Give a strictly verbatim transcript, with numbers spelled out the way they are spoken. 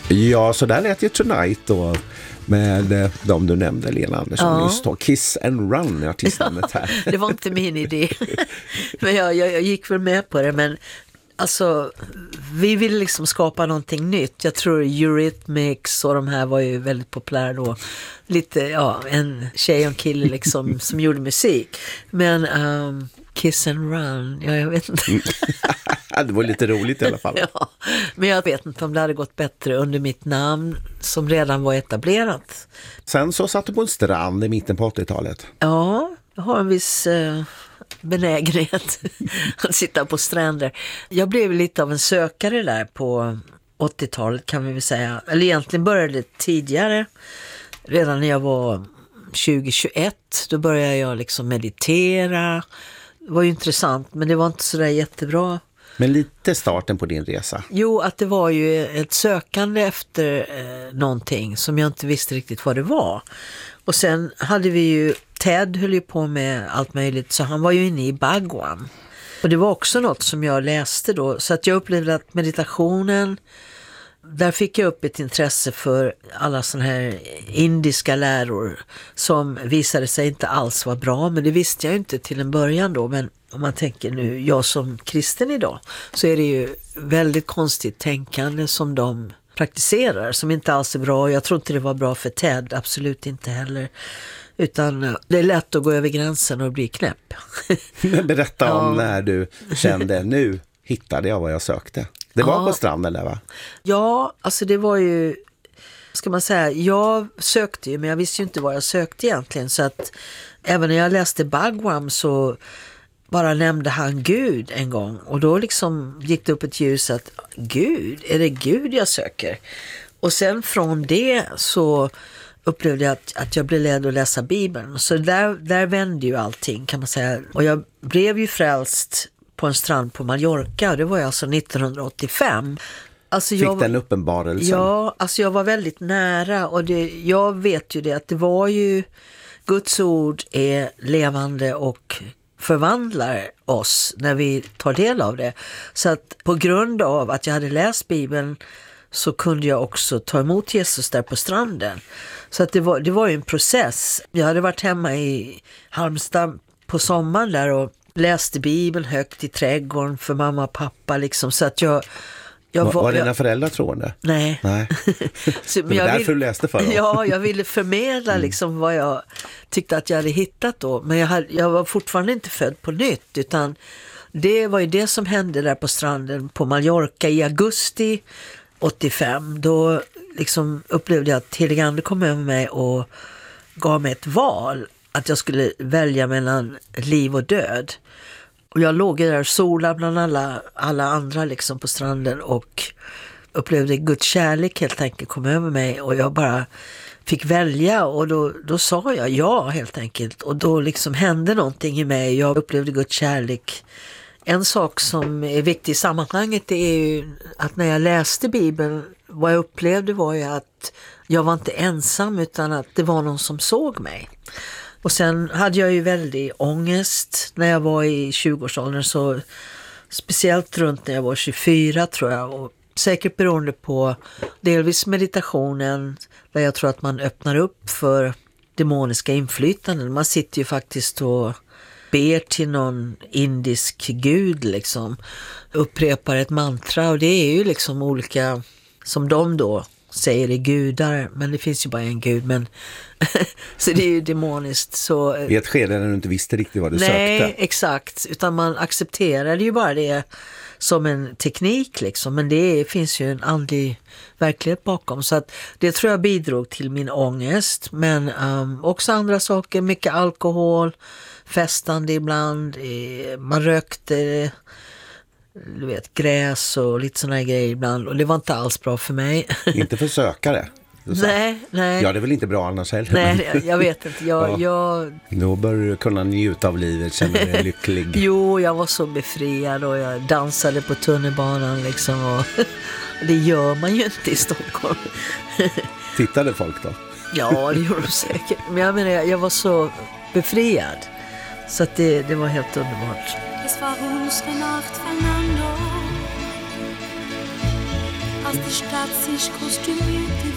Ja, så där lät ju Tonight då med de du nämnde, Lena Andersson, ja. Just då. Kiss and Run är artistnamnet här. Ja, det var inte min idé. Men jag, jag, jag gick väl med på det, men alltså, vi ville liksom skapa någonting nytt. Jag tror Eurythmics och de här var ju väldigt populära då. Lite, ja, en tjej och en kille liksom som gjorde musik. Men um, Kiss and Run, ja, jag vet inte. Det var lite roligt i alla fall. Ja, men jag vet inte om det hade gått bättre under mitt namn som redan var etablerat. Sen så satt du på en strand i mitten på åttiotalet. Ja, jag har en viss eh, benägenhet att sitta på stränder. Jag blev lite av en sökare där på åttiotalet kan vi väl säga. Eller egentligen började det tidigare. Redan när jag var tjugo tjugoett, då började jag liksom meditera. Det var ju intressant, men det var inte så där jättebra. Men lite starten på din resa. Jo, att det var ju ett sökande efter eh, någonting som jag inte visste riktigt vad det var. Och sen hade vi ju, Ted höll ju på med allt möjligt, så han var ju inne i Bhagwan. Och det var också något som jag läste då, så att jag upplevde att meditationen, där fick jag upp ett intresse för alla såna här indiska läror som visade sig inte alls vara bra, men det visste jag inte till en början då. Men om man tänker nu, jag som kristen idag, så är det ju väldigt konstigt tänkande som de praktiserar, som inte alls är bra. Jag tror inte det var bra för Ted, absolut inte heller. Utan det är lätt att gå över gränsen och bli knäpp. Berätta ja. om när du kände, nu hittade jag vad jag sökte. Det var ja. på stranden där, va? Ja, alltså det var ju, ska man säga, jag sökte ju, men jag visste ju inte vad jag sökte egentligen. Så att även när jag läste Bhagwan så bara nämnde han Gud en gång. Och då liksom gick det upp ett ljus att Gud, är det Gud jag söker? Och sen från det så upplevde jag att, att jag blev ledd att läsa Bibeln. Så där, där vände ju allting, kan man säga. Och jag blev ju frälst på en strand på Mallorca. Det var ju alltså nittonhundraåttiofem. Alltså Fick jag, den uppenbarelsen? Ja, alltså jag var väldigt nära. Och det, jag vet ju det att det var ju, Guds ord är levande och förvandlar oss när vi tar del av det. Så att på grund av att jag hade läst Bibeln så kunde jag också ta emot Jesus där på stranden. Så att det var, det var ju en process. Jag hade varit hemma i Halmstad på sommaren där och läste Bibeln högt i trädgården för mamma och pappa liksom. Så att jag... jag var, var dina jag, föräldrar troende? Nej. Nej. Så, det var jag därför vill, du läste för dem. Ja, jag ville förmedla liksom vad jag tyckte att jag hade hittat då. Men jag, hade, jag var fortfarande inte född på nytt, utan det var ju det som hände där på stranden på Mallorca i augusti åttiofem. Då liksom upplevde jag att Helige Ande kom över mig och gav mig ett val. Att jag skulle välja mellan liv och död. Och jag låg där och solade bland alla, alla andra liksom på stranden och upplevde Guds kärlek helt enkelt kom över mig. Och jag bara fick välja och då, då sa jag ja helt enkelt. Och då liksom hände någonting i mig. Jag upplevde Guds kärlek. En sak som är viktig i sammanhanget är ju att när jag läste Bibeln, vad jag upplevde var ju att jag var inte ensam utan att det var någon som såg mig. Och sen hade jag ju väldigt ångest när jag var i tjugoårsåldern, så speciellt runt när jag var tjugofyra tror jag. Och säkert beroende på delvis meditationen där jag tror att man öppnar upp för demoniska inflytanden. Man sitter ju faktiskt och ber till någon indisk gud liksom, upprepar ett mantra, och det är ju liksom olika som de då säger är gudar, men det finns ju bara en gud, men så det är ju demoniskt. Så i ett skede när du inte visste riktigt vad du nej, sökte. Nej, exakt, utan man accepterade ju bara det som en teknik liksom, men det finns ju en andlig verklighet bakom, så att det tror jag bidrog till min ångest, men um, också andra saker, mycket alkohol, festande ibland, man rökte, du vet, gräs och lite såna här grejer ibland, och det var inte alls bra för mig. Inte för sökare? Nej, nej. Ja, det är väl inte bra annars heller. Nej, jag vet inte. Jag, ja. jag... Då bör du kunna njuta av livet, känna dig lycklig. Jo, jag var så befriad och jag dansade på tunnelbanan liksom. Och det gör man ju inte i Stockholm. Tittade folk då? Ja, det gjorde de säkert. Men jag menar, jag var så befriad. Så att det, det var helt underbart. Es war unsere Nacht, Fernando, aus die Stadt sich kostümiert.